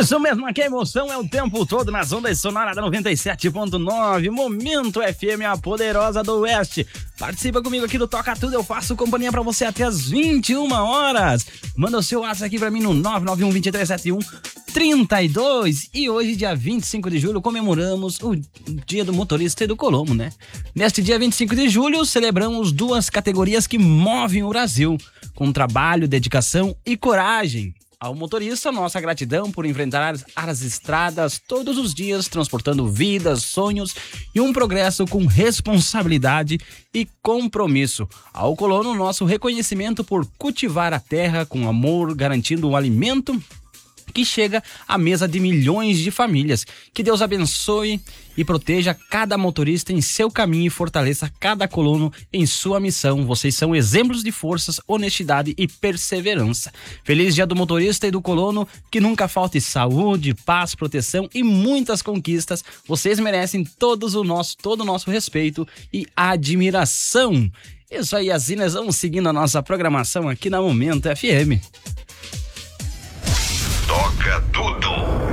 Isso mesmo, aqui a emoção é o tempo todo nas ondas sonoras da 97.9, Momento FM, a poderosa do Oeste. Participa comigo aqui do Toca Tudo, eu faço companhia pra você até as 21 horas. Manda o seu WhatsApp aqui pra mim no 991-2371-32. E hoje, dia 25 de julho, comemoramos o Dia do Motorista e do Colono, né? Neste dia 25 de julho, celebramos duas categorias que movem o Brasil, com trabalho, dedicação e coragem. Ao motorista, nossa gratidão por enfrentar as estradas todos os dias, transportando vidas, sonhos e um progresso com responsabilidade e compromisso. Ao colono, nosso reconhecimento por cultivar a terra com amor, garantindo um alimento que chega à mesa de milhões de famílias. Que Deus abençoe e proteja cada motorista em seu caminho e fortaleça cada colono em sua missão. Vocês são exemplos de forças, honestidade e perseverança. Feliz Dia do Motorista e do Colono, que nunca falte saúde, paz, proteção e muitas conquistas. Vocês merecem todo o nosso respeito e admiração. Isso aí, assim nós vamos seguindo a nossa programação aqui na Momento FM. Toca tudo.